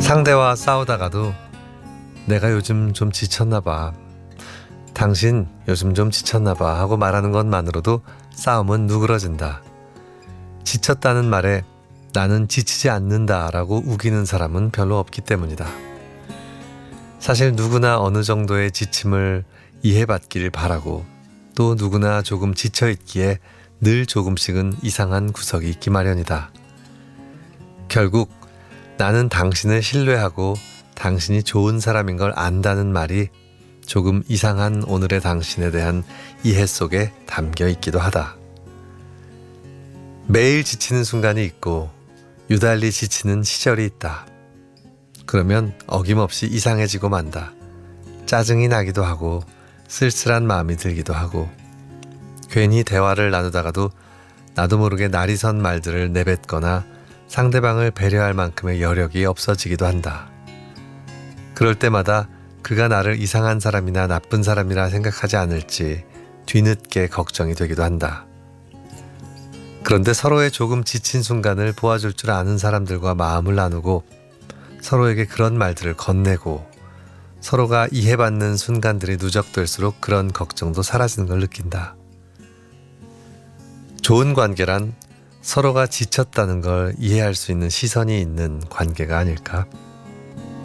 상대와 싸우다가도 내가 요즘 좀 지쳤나 봐. 당신 요즘 좀 지쳤나 봐 하고 말하는 것만으로도 싸움은 누그러진다. 지쳤다는 말에 나는 지치지 않는다 라고 우기는 사람은 별로 없기 때문이다. 사실 누구나 어느 정도의 지침을 이해받기를 바라고 또 누구나 조금 지쳐있기에 늘 조금씩은 이상한 구석이 있기 마련이다. 결국 나는 당신을 신뢰하고 당신이 좋은 사람인 걸 안다는 말이 조금 이상한 오늘의 당신에 대한 이해 속에 담겨 있기도 하다. 매일 지치는 순간이 있고 유달리 지치는 시절이 있다. 그러면 어김없이 이상해지고 만다. 짜증이 나기도 하고 쓸쓸한 마음이 들기도 하고 괜히 대화를 나누다가도 나도 모르게 날이 선 말들을 내뱉거나 상대방을 배려할 만큼의 여력이 없어지기도 한다. 그럴 때마다 그가 나를 이상한 사람이나 나쁜 사람이라 생각하지 않을지 뒤늦게 걱정이 되기도 한다. 그런데 서로의 조금 지친 순간을 보아줄 줄 아는 사람들과 마음을 나누고 서로에게 그런 말들을 건네고 서로가 이해받는 순간들이 누적될수록 그런 걱정도 사라지는 걸 느낀다. 좋은 관계란 서로가 지쳤다는 걸 이해할 수 있는 시선이 있는 관계가 아닐까?